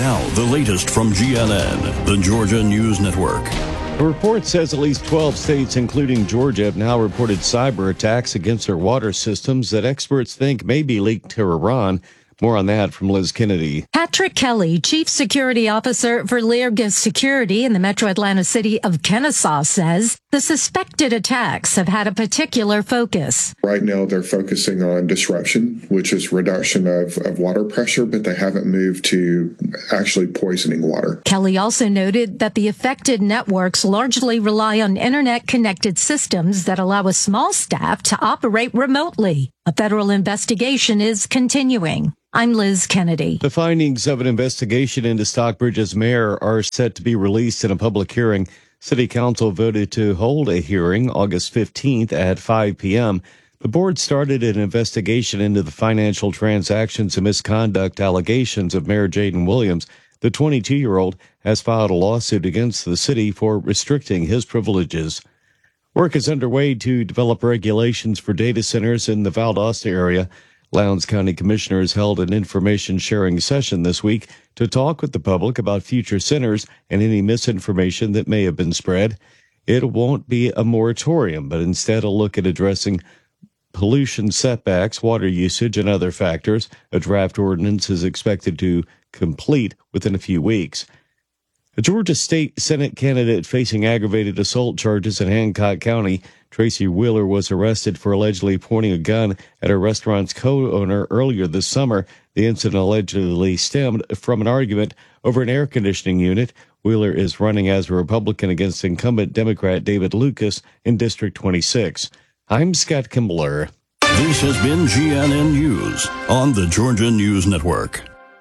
Now, the latest from GNN, the Georgia News Network. The report says at least 12 states, including Georgia, have now reported cyber attacks against their water systems that experts think may be leaked to Iran. More on that from Liz Kennedy. Patrick Kelly, Chief Security Officer for Leargas Security in the metro Atlanta city of Kennesaw, says the suspected attacks have had a particular focus. Right now, they're focusing on disruption, which is reduction of water pressure, but they haven't moved to actually poisoning water. Kelly also noted that the affected networks largely rely on internet-connected systems that allow a small staff to operate remotely. A federal investigation is continuing. I'm Liz Kennedy. The findings of an investigation into Stockbridge's mayor are set to be released in a public hearing. City Council voted to hold a hearing August 15th at 5 p.m. The board started an investigation into the financial transactions and misconduct allegations of Mayor Jaden Williams. The 22-year-old has filed a lawsuit against the city for restricting his privileges. Work is underway to develop regulations for data centers in the Valdosta area. Lowndes County Commissioners held an information sharing session this week to talk with the public about future centers and any misinformation that may have been spread. It won't be a moratorium, but instead a look at addressing pollution setbacks, water usage, and other factors. A draft ordinance is expected to complete within a few weeks. A Georgia State Senate candidate facing aggravated assault charges in Hancock County, Tracy Wheeler, was arrested for allegedly pointing a gun at a restaurant's co-owner earlier this summer. The incident allegedly stemmed from an argument over an air conditioning unit. Wheeler is running as a Republican against incumbent Democrat David Lucas in District 26. I'm Scott Kimbler. This has been GNN News on the Georgia News Network.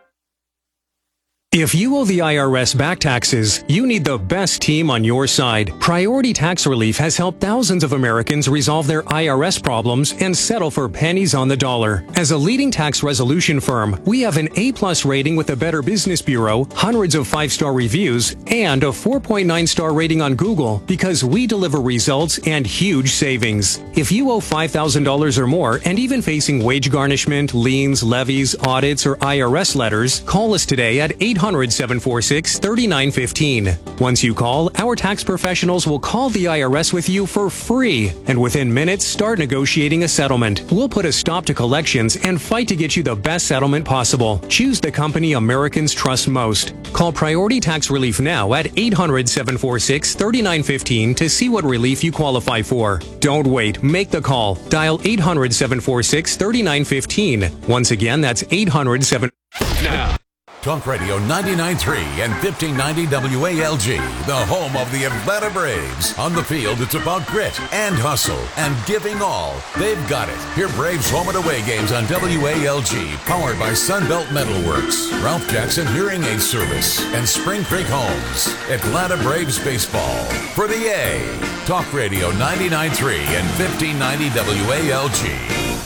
If you owe the IRS back taxes, you need the best team on your side. Priority Tax Relief has helped thousands of Americans resolve their IRS problems and settle for pennies on the dollar. As a leading tax resolution firm, we have an A+ rating with the Better Business Bureau, hundreds of 5-star reviews, and a 4.9-star rating on Google because we deliver results and huge savings. If you owe $5,000 or more and even facing wage garnishment, liens, levies, audits, or IRS letters, call us today at 800-746-3915. Once you call, our tax professionals will call the IRS with you for free, and within minutes, start negotiating a settlement. We'll put a stop to collections and fight to get you the best settlement possible. Choose the company Americans trust most. Call Priority Tax Relief now at 800-746-3915 to see what relief you qualify for. Don't wait. Make the call. Dial 800-746-3915. Once again, that's 800-7... Now. Talk Radio 99.3 and 1590 WALG, the home of the Atlanta Braves. On the field, it's about grit and hustle and giving all. They've got it. Hear Braves home and away games on WALG, powered by Sunbelt Metalworks, Ralph Jackson Hearing Aid Service, and Spring Creek Homes. Atlanta Braves baseball for the A. Talk Radio 99.3 and 1590 WALG.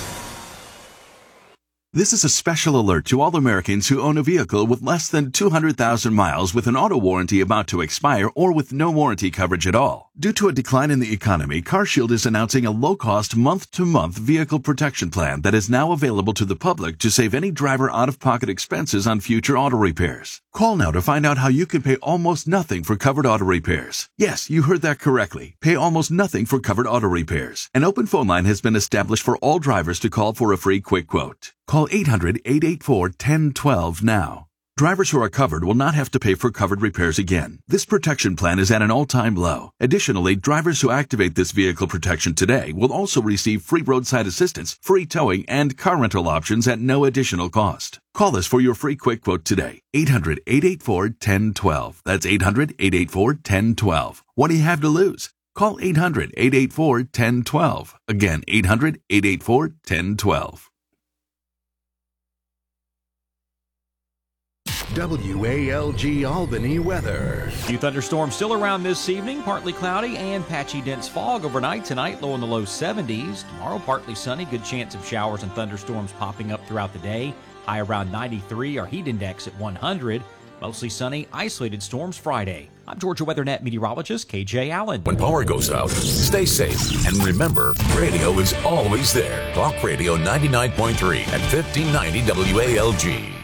This is a special alert to all Americans who own a vehicle with less than 200,000 miles with an auto warranty about to expire or with no warranty coverage at all. Due to a decline in the economy, CarShield is announcing a low-cost month-to-month vehicle protection plan that is now available to the public to save any driver out-of-pocket expenses on future auto repairs. Call now to find out how you can pay almost nothing for covered auto repairs. Yes, you heard that correctly. Pay almost nothing for covered auto repairs. An open phone line has been established for all drivers to call for a free quick quote. Call 800-884-1012 now. Drivers who are covered will not have to pay for covered repairs again. This protection plan is at an all-time low. Additionally, drivers who activate this vehicle protection today will also receive free roadside assistance, free towing, and car rental options at no additional cost. Call us for your free quick quote today. 800-884-1012. That's 800-884-1012. What do you have to lose? Call 800-884-1012. Again, 800-884-1012. WALG Albany weather. Few thunderstorms still around this evening. Partly cloudy and patchy dense fog overnight. Tonight, low in the low 70s. Tomorrow, partly sunny. Good chance of showers and thunderstorms popping up throughout the day. High around 93. Our heat index at 100. Mostly sunny, isolated storms Friday. I'm Georgia WeatherNet meteorologist KJ Allen. When power goes out, stay safe. And remember, radio is always there. Talk Radio 99.3 and 1590 WALG.